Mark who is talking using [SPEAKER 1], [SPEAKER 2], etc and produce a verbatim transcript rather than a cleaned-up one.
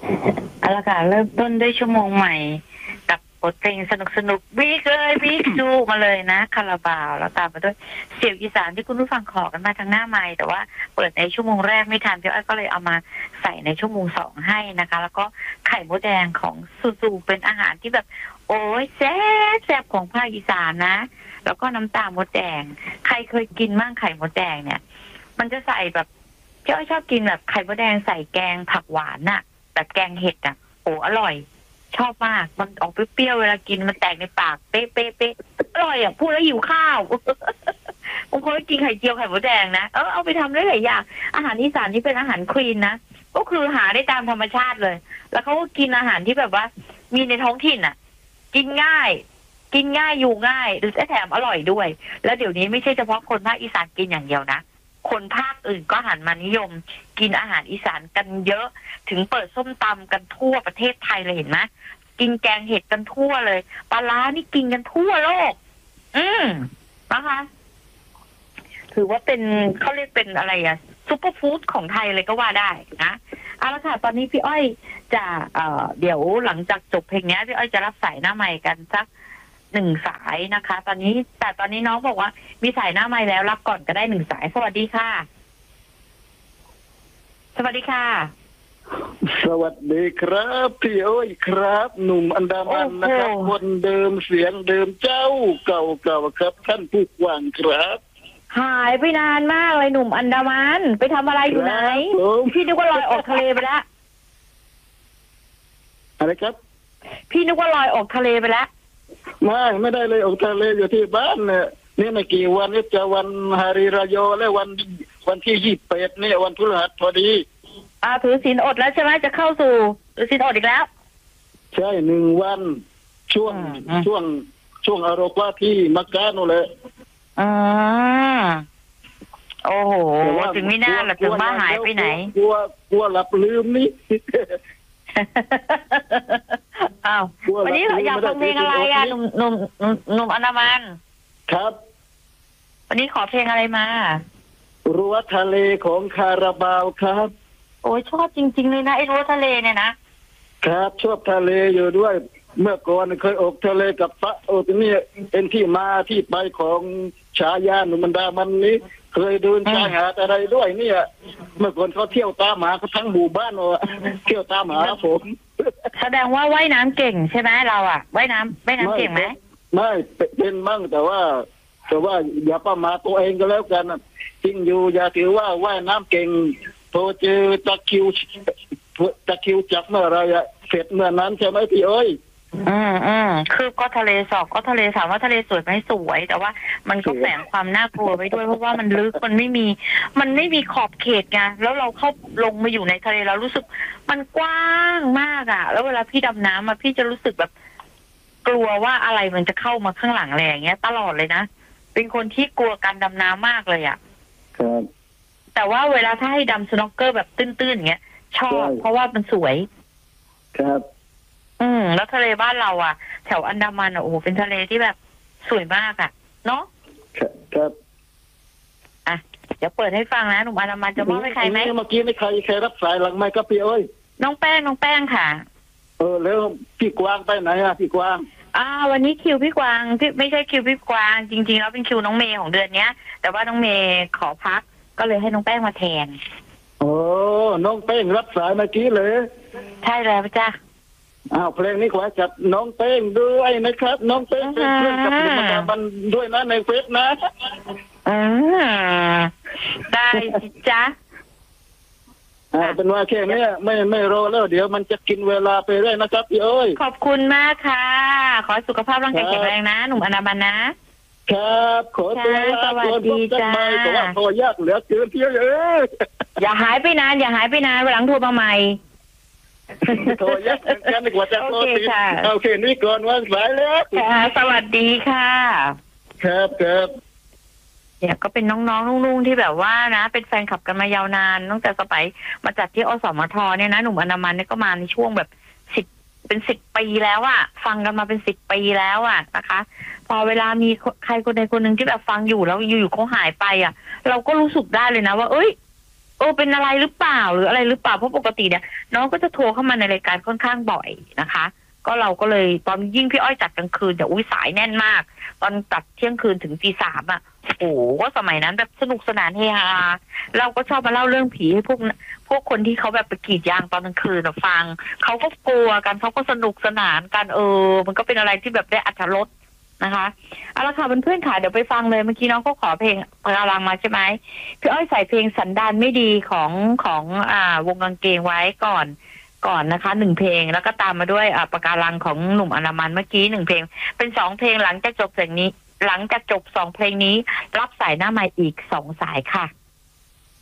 [SPEAKER 1] เอาละค่ะเริ่มต้นด้วยชั่วโมงใหม่กับบทเพลงสนุกสนุกบิ๊กเลยบิ๊กจูมาเลยนะคาราบาวแล้วตามมาด้วยเสียงอีสานที่คุณผู้ฟังขอกันมาทางหน้าไมค์แต่ว่าเปิดในชั่วโมงแรกไม่ทันพี่อ้อยก็เลยเอามาใส่ในชั่วโมงสองให้นะคะ แล้วก็ไข่มดแดงของซูซูเป็นอาหารที่แบบโอ้ยแซ่บแซ่บของภาคอีสานนะแล้วก็น้ำตาลมดแดงใครเคยกินบ้างไข่มดแดงเนี่ยมันจะใส่แบบพี่อ้อยชอบกินแบบไข่มดแดงใส่แกงผักหวานน่ะแบบแกงเห็ดอ่ะโอ้อร่อยชอบมากมันออกเปรี้ยวๆเวลากินมันแตกในปากเป๊ะเป๊ะเป๊ะอร่อยอ่ะพูดแล้วหิวข้าวบางคนก็กินไข่เจียวไข่มดแดงนะเออเอาไปทำได้หลายอย่างอาหารอีสานที่เป็นอาหารคลีนนะก็คือหาได้ตามธรรมชาติเลยแล้วเขาก็กินอาหารที่แบบว่ามีในท้องถิ่นอ่ะกินง่ายกินง่ายอยู่ง่ายหรือแถมอร่อยด้วยแล้วเดี๋ยวนี้ไม่ใช่เฉพาะคนภาคอีสานกินอย่างเดียวนะคนภาคอื่นก็หันมานิยมกินอาหารอีสานกันเยอะถึงเปิดส้มตำกันทั่วประเทศไทยเลยเห็นไหมกินแกงเห็ดกันทั่วเลยปลาร้านี่กินกันทั่วโลกอืมนะคะถือว่าเป็นเขาเรียกเป็นอะไรอะซุปเปอร์ฟู้ดของไทยเลยก็ว่าได้นะเอาละค่ะตอนนี้พี่อ้อยจะเอ่อเดี๋ยวหลังจากจบเพลงนี้พี่อ้อยจะรับสายหน้าไมค์กันสักหนึ่งสายนะคะตอนนี้แต่ตอนนี้น้องบอกว่ามีสายหน้าไมค์แล้วรับก่อนก็ได้หนึ่งสายสวัสดีค่ะสวัสดีค่ะ
[SPEAKER 2] สวัสดีครับพี่โอ้ยครับหนุ่มอันดามันนะครับคนเดิมเสียงเดิมเจ้าเก่าเก่าครับท่านผู้ฟังครับ
[SPEAKER 1] หายไปนานมากเลยหนุ่มอันดามันไปทำอะไรอยู่ไหนพี่นึกว่าลอยออกทะเลไปแล้ว
[SPEAKER 2] อะไรครับ
[SPEAKER 1] พี่นึกว่าลอยออกทะเลไปแล้ว
[SPEAKER 2] ไม่ไม่ได้เลยออกทะเลอยู่ที่บ้านเนี่ยนี่ไม่กี่วันนี้จะวันฮาริรายอและวันวันที่ยี่สิบแปดเนี่ยวันพฤหัสพอดี
[SPEAKER 1] อ่าถือศีลอดแล้วใช่ไหมจะเข้าสู่ถือศีลอดอีกแล้ว
[SPEAKER 2] ใช่หนึ่งวันช่วงช่วงช่วงอารมณ์ว่าที่มักกะนู่นแหละ
[SPEAKER 1] อ่าโอ้โหถึงไม่น่าหรอกถึงว่าหายไปไหน
[SPEAKER 2] กลัวกลัวหลับลืมนี่
[SPEAKER 1] อ้าววันนี้อยากฟังเพลงอะไรอ่ะหนุ่มหนุ่มหนุ่มอันดามัน
[SPEAKER 2] ครับ
[SPEAKER 1] วันนี้ขอเพลงอะไรมา
[SPEAKER 2] รั้วทะเลของคาราบาวครับ
[SPEAKER 1] โอ้ยชอบจริงๆเลยนะไอ้รั้วทะเลเนี่ยนะครับ
[SPEAKER 2] ชอบทะเลอยู่ด้วยเมื่อก่อนเคยออกทะเลกับพระโอ้ตนี่เป็นที่มาที่ไปของฉายาหนุ่มอันดามันนี้เคยเดินชายหาดอะไรด้วยเนี่ยเมื่อก่อนเขาเที่ยวตามหาเขาทั้งหมู่บ้านเลยเที่ยวตามหาผม
[SPEAKER 1] แสดงว่าว่ายน้ำเก่งใช่ไหมเราอ่ะว่ายน้ำว่ายน้ำเก่งไหม
[SPEAKER 2] ไม่เป็นมั่งแต่ว่าแต่ว่าอย่าประมาทตัวเองก็แล้วกันจริงอยู่อย่าถือว่าว่ายน้ำเก่งพอเจอตะคิวตะคิวจับเมื่อไรอะเสร็จเมื่อนั้นใช่ไหมพี่เอ้ย
[SPEAKER 1] อืมอืมคือก็ทะเลสอบก็ทะเลถามว่าทะเลสวยไหมสวยแต่ว่ามันก็แฝงความน่ากลัวไว้ด้วยเพราะว่ามันลึกมันไม่มีมันไม่มีขอบเขตไงแล้วเราเข้าลงมาอยู่ในทะเลเรารู้สึกมันกว้างมากอ่ะแล้วเวลาพี่ดำน้ำมาพี่จะรู้สึกแบบกลัวว่าอะไรมันจะเข้ามาข้างหลังอะไรอย่างเงี้ยตลอดเลยนะเป็นคนที่กลัวการดำน้ำมากเลยอ่ะ
[SPEAKER 2] ครับ
[SPEAKER 1] แต่ว่าเวลาถ้าให้ดำสโนว์เกอร์แบบตื้นๆอย่างเงี้ยชอบเพราะว่ามันสวย
[SPEAKER 2] ครับ
[SPEAKER 1] อืมแล้วทะเลบ้านเราอ่ะแถวอันดามันอ่ะโอ้โหเป็นทะเลที่แบบสวยมากอ่ะเนาะ
[SPEAKER 2] ครับ
[SPEAKER 1] อ่ะเดี๋ยวเปิดให้ฟังนะหนุ่มอันดามันจะมอบให้ใครไหม
[SPEAKER 2] เมื่อกี้ไม่ใครใครรับสายหลังไม่ก็พี่เอ้ย
[SPEAKER 1] น้องแป้งน้องแป้งค่ะ
[SPEAKER 2] เออแล้วพี่กวางไปไหนอ่ะพี่กวาง
[SPEAKER 1] อ่าวันนี้คิวพี่กวางพี่ไม่ใช่คิวพี่กวางจริงๆแล้วเป็นคิวน้องเมย์ของเดือนเนี้ยแต่ว่าน้องเมย์ขอพักก็เลยให้น้องแป้งมาแทน
[SPEAKER 2] โอ้น้องแป้งรับสายเมื่อกี้เลย
[SPEAKER 1] ใช่แล้วจ้ะ
[SPEAKER 2] อ้าวเพลงนี้ขอจัดน้องเป้งด้วยนะครับน้องเป้งเป็นเพื่อนกับธรรมดาบันด้วยนะในเฟซนะ
[SPEAKER 1] อืมได้สิจ๊ะ
[SPEAKER 2] อ่าเป็นว่าแค่นี้ไม่ไม่รอแล้วเดี๋ยวมันจะกินเวลาไปเรื่อยนะครับพี่เอ้ย
[SPEAKER 1] ขอบคุณมากค่ะขอสุขภาพร่างกายแข็งแรงนะหนุ่มอนาบันนะครับ
[SPEAKER 2] ขอตัวลาตัวดีจ้าเพราะว่าโทรยากเหลือเกินพี่เอ้ย
[SPEAKER 1] อย่าหายไปนานอย่าหายไปนานวันหลังโทรมาใหม่
[SPEAKER 2] โทรยักกันดีกว่าจะโทรติดโอเคนี่ก่อนวันสายแล้ว
[SPEAKER 1] ค่ะสวัสดีค่ะ
[SPEAKER 2] ครับครับ
[SPEAKER 1] เนี่ยก็เป็นน้องๆลุงๆที่แบบว่านะเป็นแฟนคลับกันมายาวนานตั้งแต่สมัยมาจัดที่อสมทเนี่ยนะหนุ่มอนามันเนี่ยก็มาในช่วงแบบสิบเป็นสิบปีแล้วอะฟังกันมาเป็นสิบปีแล้วอะนะคะพอเวลามีใครคนใดคนหนึ่งที่แบบฟังอยู่แล้วอยู่ๆเขาหายไปอะเราก็รู้สึกได้เลยนะว่าเอ้ยเออเป็นอะไรหรือเปล่าหรืออะไรหรือเปล่าเพราะปกติเนี่ยน้องก็จะโทรเข้ามาในรายการค่อนข้างบ่อยนะคะก็เราก็เลยตอนยิ่งพี่อ้อยจัดกลางคืนเนี่ยอุ้ยสายแน่นมากตอนจัดเที่ยงคืนถึงตีสามอ่ะโอ้โหก็สมัยนั้นแบบสนุกสนานเฮฮาเราก็ชอบมาเล่าเรื่องผีให้พวกพวกคนที่เขาแบบไปกรีดยางตอนกลางคืนฟังเขาก็กลัวกันเขาก็สนุกสนานกันเออมันก็เป็นอะไรที่แบบได้อรรถรสนะคะเอาละค่ะเพื่อนๆค่ะเดี๋ยวไปฟังเลยเมื่อกี้น้องก็ขอเพลงปากการังมาใช่ไหมพี่อ้อยใส่เพลงสันดานไม่ดีของของอ่าวงกางเกงไว้ก่อนก่อนนะคะหนึ่งเพลงแล้วก็ตามมาด้วยอ่าปากการังของหนุ่มอนามันเมื่อกี้หนึ่งเพลงเป็นสองเพลงหลังจากจบเพลงนี้หลังจากจบสองเพลงนี้รับสายหน้าใหม่อีกสองสายค่ะ